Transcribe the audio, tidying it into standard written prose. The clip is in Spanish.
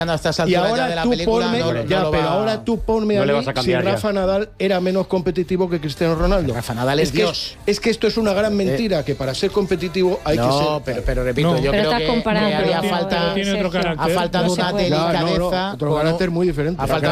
A estas Y alturas ya ahora de la tú película ponme, pero ahora tú ponme no a le mí vas a si cambiar ya. Rafa Nadal era menos competitivo que Cristiano Ronaldo. Rafa Nadal es que Dios. Es que esto es una gran mentira, que para ser competitivo hay que ser. pero repito, No. yo Pero creo estás que comparando, haría pero falta, tiene otro carácter. ha faltado No se una puede. delicadeza. Otro carácter muy diferente. Ha faltado